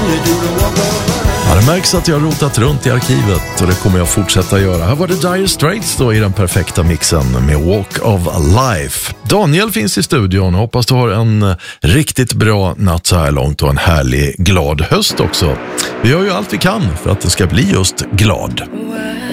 Ja, det märks att jag har rotat runt i arkivet och det kommer jag fortsätta göra. Här var det Dire Straits då i den perfekta mixen med Walk of Life. Daniel finns i studion. Hoppas du har en riktigt bra natt så här långt och en härlig glad höst också. Vi gör ju allt vi kan för att det ska bli just glad.